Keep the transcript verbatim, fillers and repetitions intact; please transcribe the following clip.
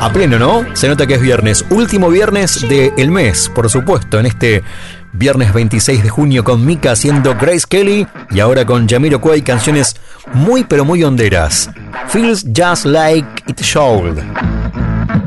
A pleno, ¿no? Se nota que es viernes. Último viernes del mes, por supuesto, en este viernes veintiséis de junio con Mika haciendo Grace Kelly y ahora con Jamiroquai, canciones muy pero muy honderas. Feels Just Like It Should.